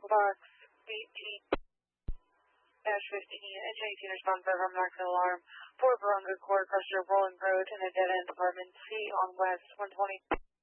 Box 18-15 and 18 respond for Knoxville alarm. 4 Barunga Court, Crusher, Rolling Road, and a dead end apartment C on West 120.